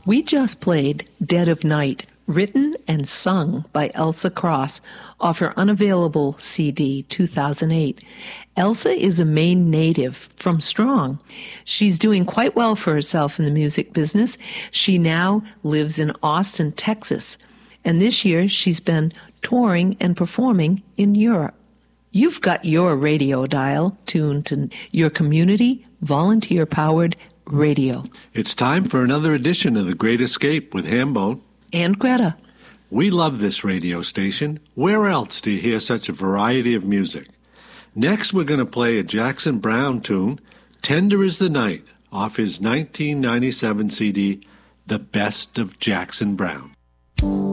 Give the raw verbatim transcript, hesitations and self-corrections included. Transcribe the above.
We just played Dead of Night, written and sung by Elsa Cross, off her unavailable C D two thousand eight. Elsa is a Maine native from Strong. She's doing quite well for herself in the music business. She now lives in Austin, Texas, and this year she's been touring and performing in Europe. You've got your radio dial tuned to your community, volunteer-powered radio. It's time for another edition of The Great Escape with Hambone and Greta. We love this radio station. Where else do you hear such a variety of music? Next, we're going to play a Jackson Browne tune, Tender is the Night, off his nineteen ninety-seven C D, The Best of Jackson Browne.